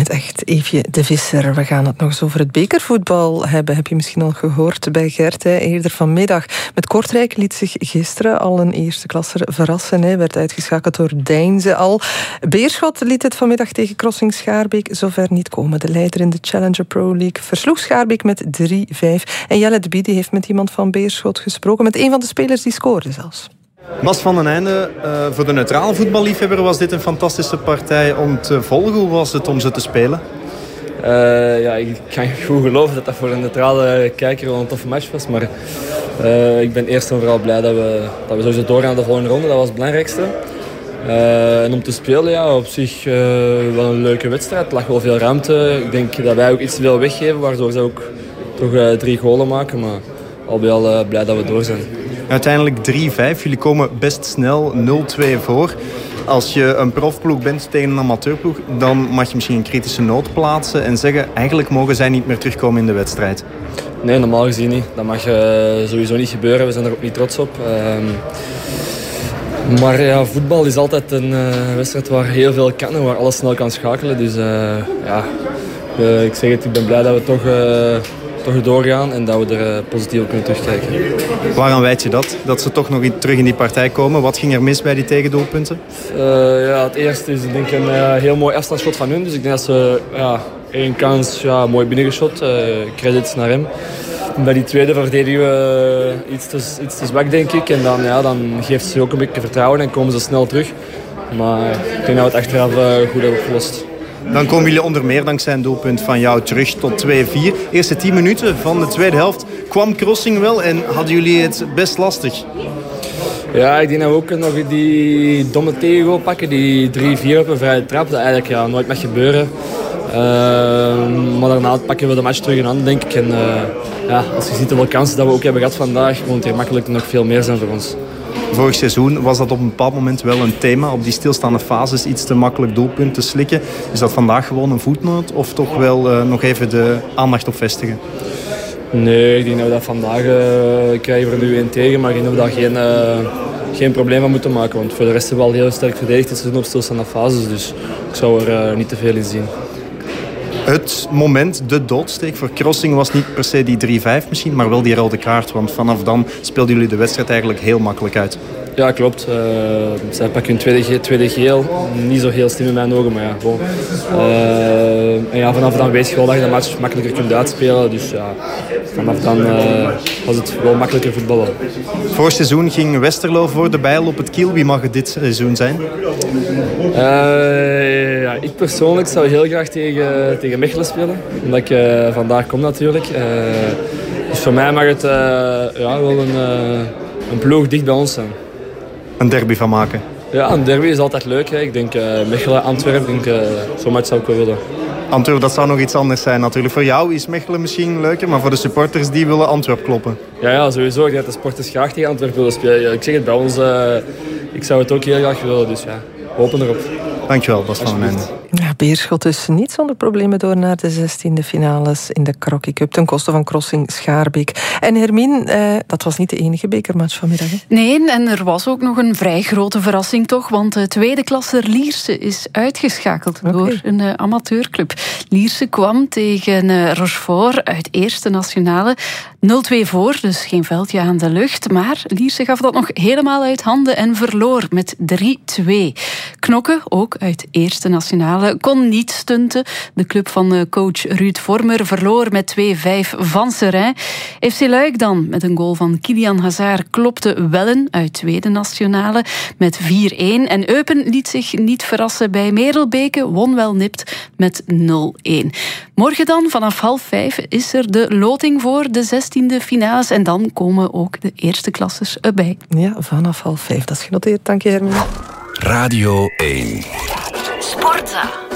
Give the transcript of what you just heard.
het echt, Eefje de Visser. We gaan het nog eens over het bekervoetbal hebben. Heb je misschien al gehoord bij Gert, eerder vanmiddag. Met Kortrijk liet zich gisteren al een eerste klasser verrassen. Werd uitgeschakeld door Deinze al. Beerschot liet het vanmiddag tegen Crossing Schaarbeek zover niet komen. De leider in de Challenger Pro League versloeg Schaarbeek met 3-5. En Jelle de Biede heeft met iemand van Beerschot gesproken. Met een van de spelers die scoorde zelfs. Bas van den Einde, voor de neutrale voetballiefhebber was dit een fantastische partij om te volgen. Hoe was het om ze te spelen? Ik kan goed geloven dat dat voor een neutrale kijker wel een toffe match was. Maar ik ben eerst en vooral blij dat we sowieso doorgaan naar de volgende ronde. Dat was het belangrijkste. En om te spelen, op zich wel een leuke wedstrijd. Er lag wel veel ruimte. Ik denk dat wij ook iets te veel weggeven, waardoor ze ook toch 3 golen maken. Maar al bij al blij dat we door zijn. Uiteindelijk 3-5. Jullie komen best snel 0-2 voor. Als je een profploeg bent tegen een amateurploeg, dan mag je misschien een kritische noot plaatsen en zeggen, eigenlijk mogen zij niet meer terugkomen in de wedstrijd. Nee, normaal gezien niet. Dat mag sowieso niet gebeuren. We zijn er ook niet trots op. Maar ja, voetbal is altijd een wedstrijd waar heel veel kan en waar alles snel kan schakelen. Dus ik zeg het, ik ben blij dat we toch doorgaan en dat we er positief op kunnen terugkijken. Waaraan wijt je dat? Dat ze toch nog terug in die partij komen? Wat ging er mis bij die tegendoelpunten? Het eerste is denk ik een heel mooi afstandsschot van hun. Dus ik denk dat ze één kans mooi binnengeschot. Credits naar hem. Bij die tweede verdedigen we iets te zwak, denk ik. En dan geeft ze ook een beetje vertrouwen en komen ze snel terug. Maar ik denk dat we het achteraf goed hebben opgelost. Dan komen jullie onder meer dankzij een doelpunt van jou terug tot 2-4. Eerste 10 minuten van de tweede helft kwam Crossing wel en hadden jullie het best lastig. Ja, ik denk dat we ook nog die domme tegengoal pakken. Die 3-4 op een vrije trap. Dat eigenlijk nooit mag gebeuren. Maar daarna pakken we de match terug in hand, denk ik. En als je ziet hoeveel kansen dat we ook hebben gehad vandaag, moet het hier makkelijk nog veel meer zijn voor ons. Vorig seizoen was dat op een bepaald moment wel een thema. Op die stilstaande fases iets te makkelijk doelpunten slikken. Is dat vandaag gewoon een voetnoot of toch wel nog even de aandacht op vestigen? Nee, ik denk dat we dat vandaag krijgen we er nu 1 tegen. Maar ik denk dat we daar geen probleem van moeten maken. Want voor de rest hebben we al heel sterk verdedigd dit seizoen op stilstaande fases. Dus ik zou er niet te veel in zien. Het moment, de doodsteek voor Crossing was niet per se die 3-5 misschien, maar wel die rode kaart. Want vanaf dan speelden jullie de wedstrijd eigenlijk heel makkelijk uit. Ja, klopt. Zij pakken hun tweede geel. Niet zo heel slim in mijn ogen, maar ja, bon. Vanaf dan weet je wel dat je de match makkelijker kunt uitspelen. Dus vanaf dan was het wel makkelijker voetballen. Vorig seizoen ging Westerlo voor de bijl op het kiel. Wie mag het dit seizoen zijn? Ik persoonlijk zou heel graag tegen Mechelen spelen. Omdat ik vandaag kom natuurlijk. Dus voor mij mag het wel een ploeg dicht bij ons zijn. Een derby van maken? Ja, een derby is altijd leuk. Hè. Ik denk Mechelen, Antwerpen, zo'n match zou ik wel willen. Antwerpen, dat zou nog iets anders zijn natuurlijk. Voor jou is Mechelen misschien leuker, maar voor de supporters die willen Antwerpen kloppen. Ja, sowieso. Ik denk dat de sporters graag tegen Antwerpen willen spelen. Ik zeg het bij ons, ik zou het ook heel graag willen. Dus ja, hopen erop. Dankjewel, Bas van den Einde. Ja, Beerschot dus niet zonder problemen door naar de 16e finales in de Crocky Cup ten koste van Crossing Schaarbeek. En Hermine, dat was niet de enige bekermatch vanmiddag. Hè? Nee, en er was ook nog een vrij grote verrassing toch, want de tweede klasser Lierse is uitgeschakeld door een amateurclub. Lierse kwam tegen Rochefort uit Eerste Nationale 0-2 voor, dus geen veldje aan de lucht. Maar Lierse gaf dat nog helemaal uit handen en verloor met 3-2. Knokke, ook uit Eerste Nationale, kon niet stunten. De club van coach Ruud Vormer verloor met 2-5 van Seraing. FC Luik dan, met een goal van Kylian Hazard, klopte Wellen uit Tweede Nationale met 4-1. En Eupen liet zich niet verrassen bij Merelbeke, won wel nipt met 0-1. Morgen dan, vanaf 4:30, is er de loting voor de 16e finales. En dan komen ook de eerste klassers erbij. Ja, vanaf 4:30. Dat is genoteerd. Dank je, Hermine. Radio 1. Sportza.